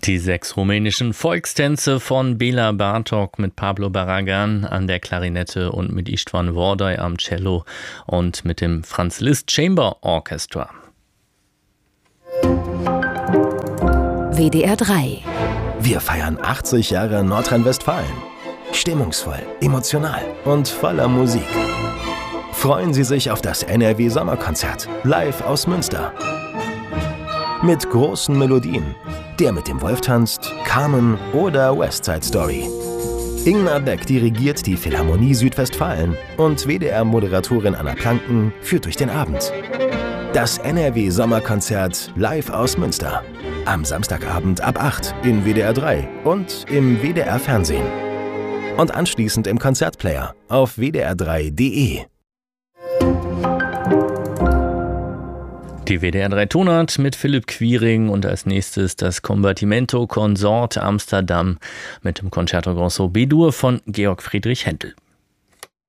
Die 6 rumänischen Volkstänze von Béla Bartók mit Pablo Barragán an der Klarinette und mit István Vordai am Cello und mit dem Franz Liszt Chamber Orchestra. WDR 3. Wir feiern 80 Jahre Nordrhein-Westfalen. Stimmungsvoll, emotional und voller Musik. Freuen Sie sich auf das NRW-Sommerkonzert live aus Münster. Mit großen Melodien. Der mit dem Wolf tanzt, Carmen oder West Side Story. Ingmar Beck dirigiert die Philharmonie Südwestfalen und WDR-Moderatorin Anna Planken führt durch den Abend. Das NRW-Sommerkonzert live aus Münster. Am Samstagabend ab 8 in WDR 3 und im WDR-Fernsehen. Und anschließend im Konzertplayer auf wdr3.de. Die WDR 3 Tonart mit Philipp Quiring und als nächstes das Combattimento Consort Amsterdam mit dem Concerto Grosso B-Dur von Georg Friedrich Händel.